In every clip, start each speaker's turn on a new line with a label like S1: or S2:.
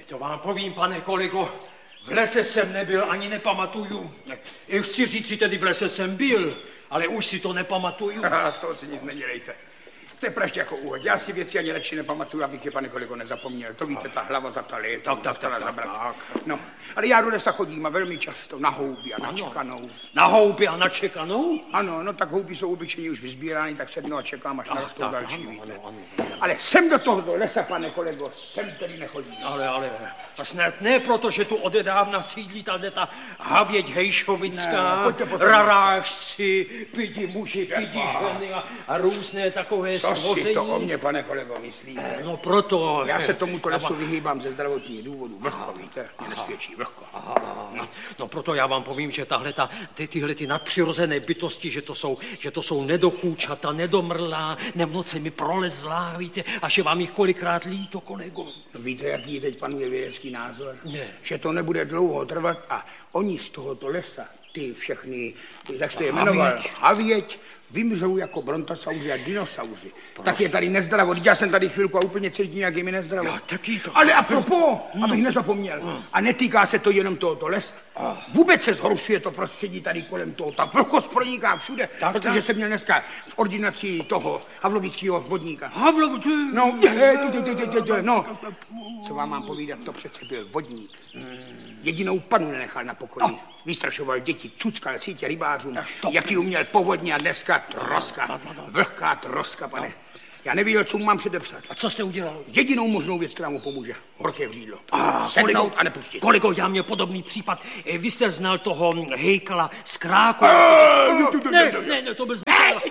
S1: To vám povím, pane kolego, v lese jsem nebyl, ani nepamatuju. Chci říct si tedy, v lese jsem byl, ale už si to nepamatuju.
S2: Z toho si nic nedělejte. To je praště jako úhod. Já si věci ani radši nepamatuju, abych je, pane kolego, nezapomněl. To víte, ta hlava za ta léta dostala zabrat. No, ale já do lesa chodím a velmi často na houby a na čekanou.
S1: Na houby a na čekanou?
S2: Ano, no tak houby jsou obyčejně už vyzbírány, tak sednu a čekám, až narostou další, víte. Ale sem do tohoto lesa, pane kolego, sem tedy nechodím.
S1: Ale, a snad ne proto, že tu odedávna sídlí ta havěť hejšovická, rarážci, pidi muži, pidi ženy a různé takové
S2: stvoření. Co si to o mě, pane kolego, myslíte?
S1: No proto...
S2: Já se tomuto lesu vyhýbám ze zdravotních důvodů. Vlhko, víte, mě nesvědčí, vlhko.
S1: No proto já vám povím, že tyhle nadpřirozené bytosti, že to jsou nedochůčata, nedomrlá, nemnoce mi prolezlá, víte, a že vám jich kolikrát líto, kolego.
S2: No, víte, jaký teď panuje vědecký názor?
S1: Ne.
S2: Že to nebude dlouho trvat a oni z tohoto lesa, ty všechny, jak jste je jmenoval, havěť, vymřou jako brontosauři a dinosauři. Tak je tady nezdravo. Já jsem tady chvilku a úplně cítím, jak je mi nezdravo. Ale apropos, abych nezapomněl, a netýká se to jenom tohoto lesa. Vůbec se zhoršuje to prostředí tady kolem toho. Ta vlhkost proniká všude, protože jsem měl dneska v ordinaci toho havlovického vodníka. No, co vám mám povídat, to přece byl vodník. Jedinou panu nenechal na pokoji. Vystrašoval děti, cuckal sítě rybářům, jaký uměl povodně a dneska troska, vlhká troska, pane. Já nevěděl, co mu mám předepsat.
S1: A co jste udělal?
S2: Jedinou možnou věc, která mu pomůže. Horké vřídlo. Sednout a nepustit.
S1: Kolego, já měl podobný případ. Vy jste znal toho hejkala z Krákova. Ne, to byl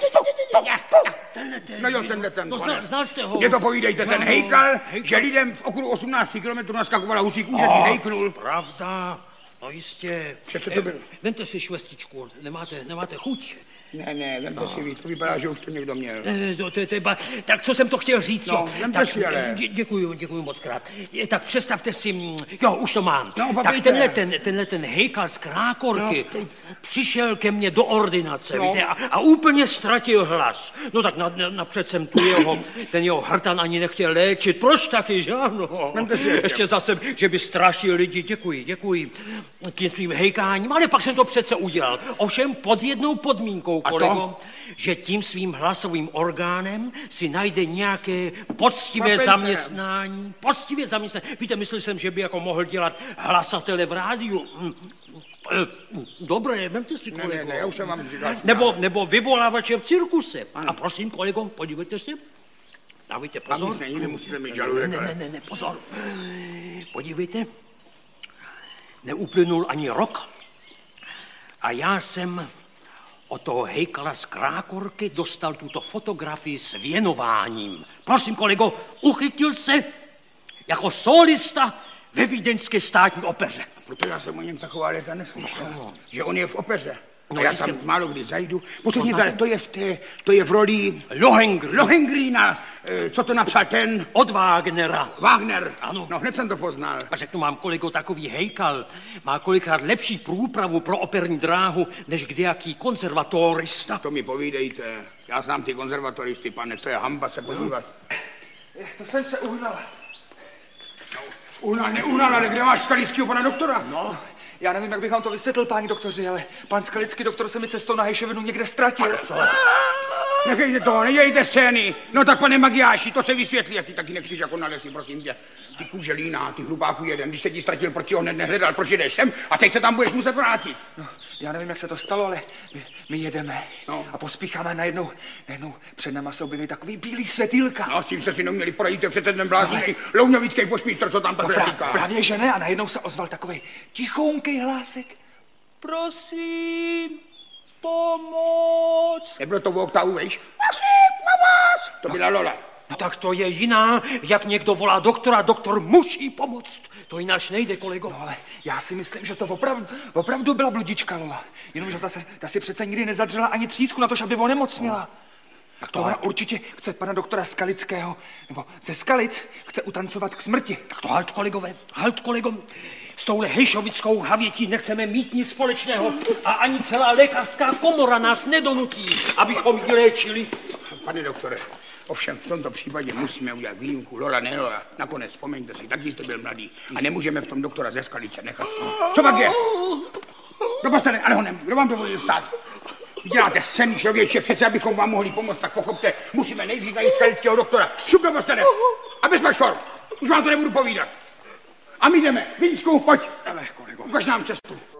S2: tenhle ten.
S1: Znal jste ho?
S2: Mě to povídejte, ten hejkal, že lidem v okolo 18 kilometrů naskakovala husí kůže, když hejknul.
S1: Pravda. No jistě.
S2: Co to bylo?
S1: Vemte si švestičku, nemáte chuť?
S2: Ne, vemte si vy, to vypadá, že už to někdo měl.
S1: Tak co jsem to chtěl říct,
S2: no, vemte si, ale...
S1: Děkuju moc krát. Tak představte si, už to mám.
S2: No,
S1: tak tenhle ten hejkal z Krákorky přišel ke mně do ordinace, víte, a úplně ztratil hlas. No tak napřed jsem ten jeho hrtan ani nechtěl léčit. Proč taky, že ano? Ještě zase, že by strašil lidi. Děkuji tím svým hejkáním, ale pak jsem to přece udělal. Ovšem pod jednou podmínkou, kolego, že tím svým hlasovým orgánem si najde nějaké poctivé zaměstnání. Víte, myslel jsem, že by jako mohl dělat hlasatele v rádiu. Dobré, vemte si, kolego.
S2: Ne, já už jsem vám říkal.
S1: Nebo vyvolávače v cirkuse. Ano. A prosím, kolego, podívejte se. Dávejte pozor.
S2: Tam nic nemusíte mít žaludek.
S1: Ne, pozor. Podívejte. Neuplynul ani rok a já jsem od toho hejkala z Krákorky dostal tuto fotografii s věnováním. Prosím, kolego, uchytil se jako solista ve vídeňské státní opeře.
S2: Proto já jsem o něm taková léta neslyšel, že on je v opeře. No, já tam málo kdy zajdu. Posledně, ale to je v roli... Lohengrína. Co to napsal ten?
S1: Od Wagnera.
S2: Wagner.
S1: Ano.
S2: No, hned jsem to poznal.
S1: A řeknu vám, kolego, takový hejkal má kolikrát lepší průpravu pro operní dráhu, než kdejaký konzervatorista.
S2: To mi povídejte. Já znám ty konzervatoristy, pane, to je hamba se podívat.
S3: To jsem se uhnal.
S2: Neuhnal, ale kde máš Skalického pana doktora?
S3: No, já nevím, jak bych vám to vysvětlil, páni doktoři, ale pan Skalický doktor se mi cestou na Hejšovinu někde ztratil.
S2: Ale co? Nechejte to, nedějte scény. No tak, pane Magiáši, to se vysvětlí, jak ty taky nekříš jako na lesi, prosím tě. Ty kůže líná, ty hlupáku jeden, když se ti ztratil, proč ho hned nehledal, proč jdeš sem a teď se tam budeš muset vrátit.
S3: No, já nevím, jak se to stalo, ale my jedeme a pospícháme najednou před náma se objeví takový bílý světýlka.
S2: No, s tím se si neměli porajit, to je přece ten blázný louňovický pošmístr, co tam takhle říká.
S3: Právě že ne, a najednou se ozval takový tichounký hlásek. Prosím, pomoc.
S2: Nebylo to v oktavu, víš? Prosím, pomoc. To byla Lola.
S1: No tak to je jiná, jak někdo volá doktora, doktor musí pomoct. To jináč nejde, kolego.
S3: No ale já si myslím, že to opravdu byla bludička Lola. Jenomže ta si přece nikdy nezadřela ani třísku na to, aby onemocněla. Tak to ona určitě chce pana doktora Skalického, nebo ze Skalic chce utancovat k smrti.
S1: Tak to halt, kolegové, S touhle hejšovickou havětí nechceme mít nic společného a ani celá lékařská komora nás nedonutí, abychom ji léčili.
S2: Pane doktore, Ovšem v tomto případě musíme udělat výjimku. Lola, ne Lola. Nakonec vzpomeňte si, taky jste byl mladý. A nemůžeme v tom doktora ze Skalice nechat. Co pak je? Do postele, ale honem, kdo vám dovolil stát? Vy děláte scény, člověče, přece abychom vám mohli pomoct, tak pochopte, musíme nejdřív najít skalického doktora. Šup do postele a bez maškor. Už vám to nebudu povídat. A my jdeme. Víčku, pojď. Ukaž nám cestu.